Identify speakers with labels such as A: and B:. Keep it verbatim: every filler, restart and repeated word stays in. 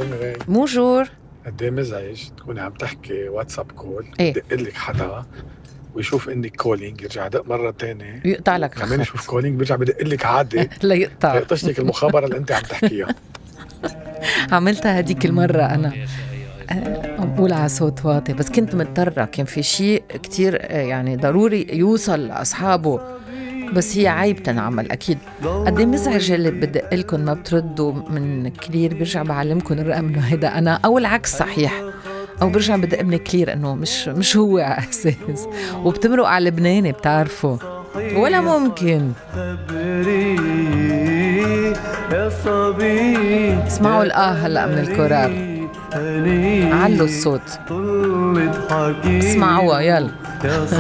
A: دغري
B: بونجور.
A: قد ايه مزعج تكوني عم تحكي واتساب كول
B: إيه؟
A: يدق لك حدا ويشوف انك كولينج يرجع يدق مره تانية
B: يقطع لك
A: كمان يشوف
B: الخط
A: كولينج بيرجع بدق لك عادي
B: لا يقطع.
A: ليقطش لك المخابره اللي انت عم تحكيها.
B: عملتها هديك المرة أنا آه، عم بقول على صوت واطي، بس كنت مضطرة، كان في شيء كتير آه، يعني ضروري يوصل لأصحابه، بس هي عيب تنعمل أكيد. قد ايه مزعج اللي بدق لكم ما بتردوا من كلير، بيرجع بعلمكم الرقم إنه هيدا أنا، أو العكس صحيح، أو برجع بدق من كلير إنه مش مش هو على أساس، وبتمرق على لبناني بتعرفوا ولا ممكن. اسمعوا الآه هلأ من الكورال، علوا الصوت اسمعوا يلا.